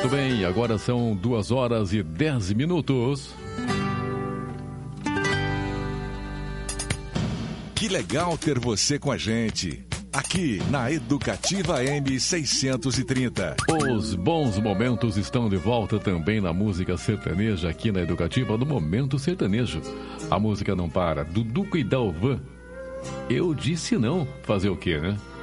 Muito bem, agora são 2h10. Que legal ter você com a gente. Aqui na Educativa M630. Os bons momentos estão de volta também na música sertaneja, aqui na Educativa, no Momento Sertanejo. A música não para. Duduco e Dalvan. Eu disse não. Fazer o quê, né?